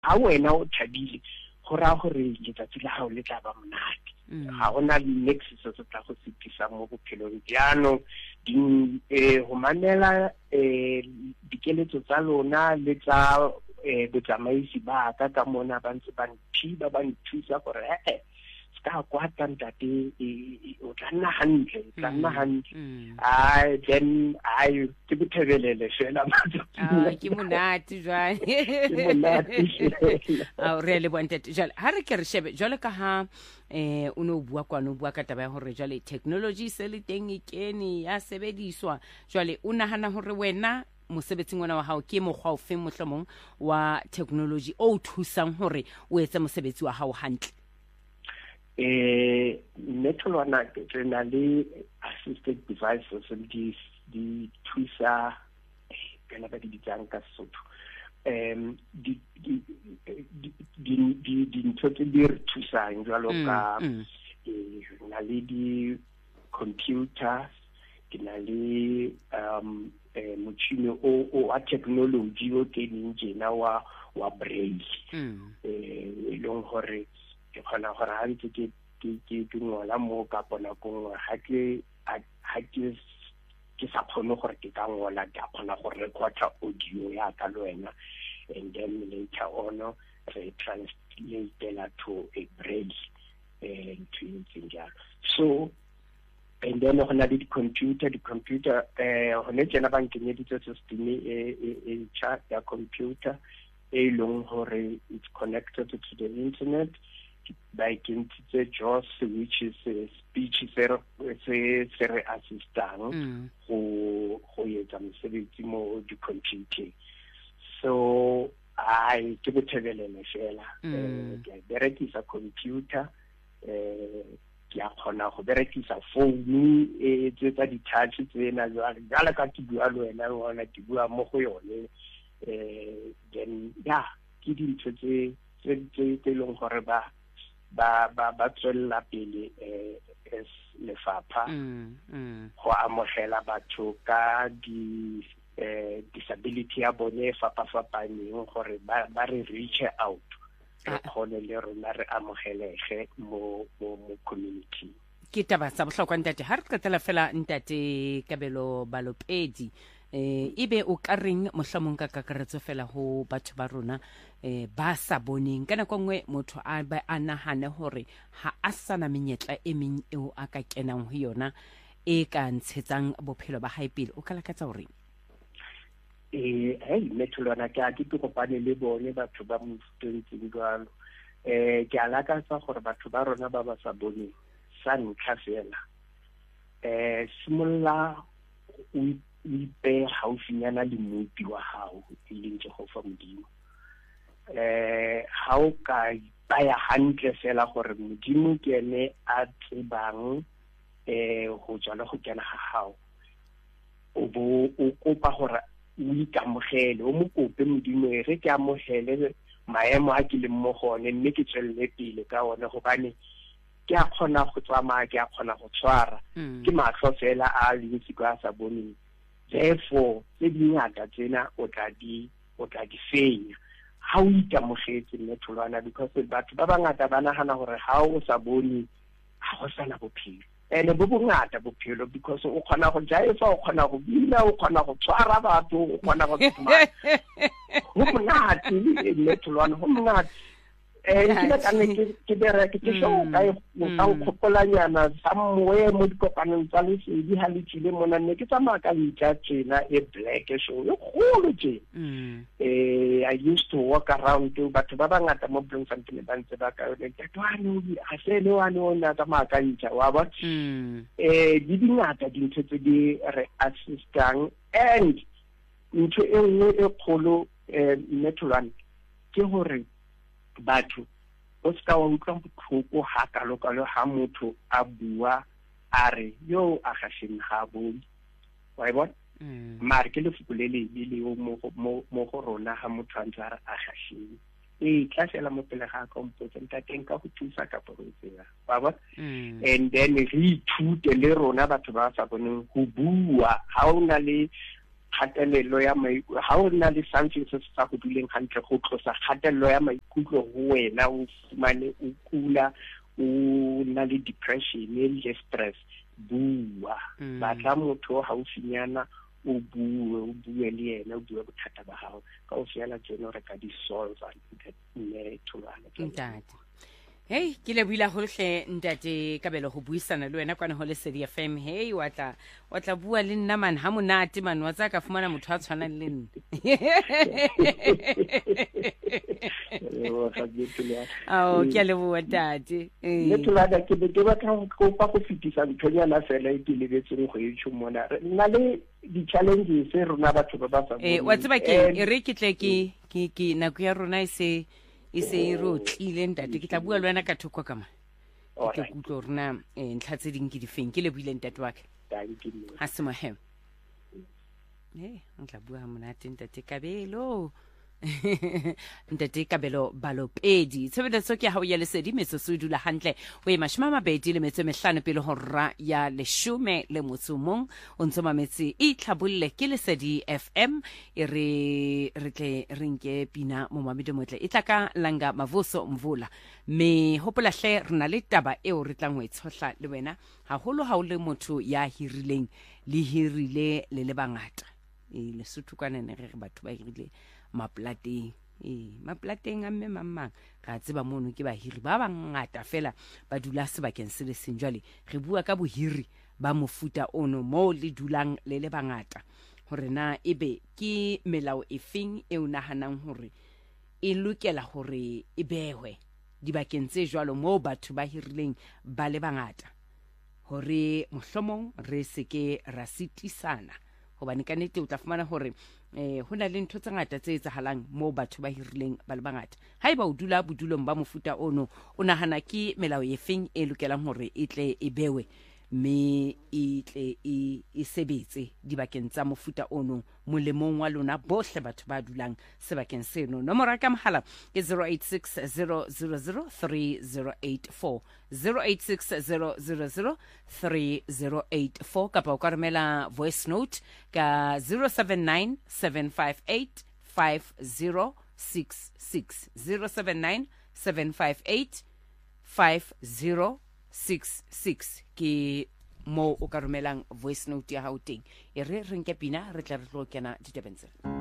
ha wena o thabile go ra gore letsatsi la gago le tla ba monate ga gona nexus se tla go sepisa mo bophelong jaanong go mamela dikeletso tsa lona le tsa botsamaisi ba ka mona ba ntse ba nthusa gore ska kwa tantate o tla nna hantle then ke bothebelele fela ke monate jwale re le bontate jwale ha re ke re shebe jwale ka ha o no bua ka taba ya hore jwale technology se le teng e kene ya sebediswa jwale o nahana hore wena mosebetsing wa hao ke mokgwa o feng mohlomong wa technology o thusang hore o etse mosebetsi wa hao hantle? Metholwana ke na le assisted devices di thusa kana ba di bitsang ka Sesotho di ntho tse di re thusang jwalo ka na le di computer ke na le motšhini o wa technology o keneng jena wa braille e leng gore ke kgona gore ha ntse ke ngola mo ka pona go ha ke sa kgone gore ke ka ngola ke kgona go recorda audio ya ka le wena and then later on re translate to a braille to injalo so and then go na le di computer hone tsena ba nkenyeditse system e chat ya computer e leng gore it's connected to the internet like into JAWS, which is speech re assistant go etsa mosebetsi mo di computing. So ke bothebelele fela ke berekisa computer ke a kgona go berekisa phone e tsa di touch tsena jwale ka ke bua le wena ona ke bua mo go yone then ke dintho tse leng gore ba tswella pele es lefapha go amogela batho ka disability ya bone fapaneng gore ba re reach out re kgone le rona re amogelege mo community. Ke taba sa bohlokwa ntate ha re qetela fela ntate Kabelo Balopedi ebe o ka reng mohlomong ka kakaretso fela ho batho ba rona ba sa boneng kana nngwe motho a nahane hore ha a sana menyetla e meng eo a ka kenang ho yona e ka ntshetsang bophelo ba hae pele o ka lakatsa hore metholwana ke a ke kopane le bone batho ba mofuteng jwalo ke a lakatsa gore batho ba rona ba ba sa boneng sa ntlha fela simolla ipe haufinyana le mopi wa hao e leng Jehova Modimo ha o ka baya hantle fela gore Modimo ke ene a tsebang go tswala go kena ga hao o kopa gore o ikamogele o mo kope Modimo re ke amogele maemo a ke le mo gone mme ke tswelele pele ka one gobane ke a kgona go tsamaya ke a kgona go tshwara ke matlho fela a lentsi ka sa boneng. Therefore tse dingata tsena o tla di fenya ha o ikamogetse metholwana because batho ba bangata ba nagana gore ha o sa bone ha go sana bophelo ene bo bongata bophelo because o kgona go jaifa o kgona go bina o kgona go tshwara batho o kgona go tsama go monate metholwana go monate ke bereke ke show ka o kopolanyana somewhere mo dikopaneng tsa lesedi ha le tsile mona ne ke tsamaya ka letla tsena e black show e kgolo tsena I used to walk around batho ba bangata mo Bloemfontein ba ntse ba ka le ke twane a se le wane o na tsamaya ka ntja wa ba di dingata dintho tse di re assistang and ntho e nngwe e kgolo metholwana ke hore batho o ska wa utlwa botlhoko ha kalokalo ha motho a bua a re yo a gasheng ha bone wa e bona mare ke le fukulele le mo go rona ha motho a ntse a gasheng tla fela mo pele ga kompotse ntateng ka go thusa ka porofesa wa bona and then re ithute le rona batho ba sa boneng go bua ha o na le kgatelelo ya maikutlo ha o na le something se sa go duleng hantle go tlosa kgatelelo ya maikutlo go wena o fumane o kula o na le depression le stress bua batla motho ha o finyana o bue le yena o bue bothata ba hao ka o fiela tseno re ka di solve ne tholwana Hey, ke le buila hohle ntate Kabelo go buisana le wena kwana ho Lesedi FM. Hey, wa tla bua le nna man ha monate man wa tsaka fumana motho a tshwanang le nna. Ke a leboha ntate. Le tholwana ke be ke batla go pa go fitisa nthonya fela e dilebetseng go itse mona. Nna le di challenges rona batho ba ba sa bone. Wa tseba ke re ke tle ke nako ya rona e se e rotlile ntate ke tla bua le wena ka thoko ka mane ke kutlo rena ntlha tse ding ke di feng ke le buile ntate wa ka ha se mo hem ntla bua monate ntate Kabelo ntate Kabelo Balopedi tshebeletso ke ha o ya Lesedi metsotso e dula hantle o e 25 pele hora ya 10 le motsomong o ntse mametse e tlhabolle ke Lesedi FM e re tle rinke pina mo mamedi motle e tla ka langa Mavuso Mvula me hopola hle rena le taba eo re tlang ho itshohla le wena haholo ha o le motho ya hirileng le hirile le bangata le sutukana ne re batho ba hirile maplateng maplateng a mme mamang ga tseba mono ke bahiri ba bangata fela ba dula sebakeng se le seng jwale re bua ka bohiri ba mofuta ono mo le dulang le bangata hore na ebe ke melao efeng e o nahanang hore e lokela hore e behwe dibakeng tse jwalo mo batho ba hirileng ba le bangata hore mohlomong re seke ra sitisana hobane ka nnete o tla fumana hore ho na le ntho tse ngata tse etsahalang mo batho ba hirileng ba le bangata haeba o dula bodulong ba mofuta ono o nahana ke melao efeng e lokelang hore e tle e bewe me e tle e sebetse dibakeng tsa mofuta ono molemong wa lona bohle batho ba dulang sebakeng seno nomoro ka mohala ke 086 000 3084 086 000 kapa o ka romela voice note ka 079 758 5066 079 758 5066 ke mo o ka romelang voice note ya hao teng e re nke pina re tla re tlo kena ditabeng tsena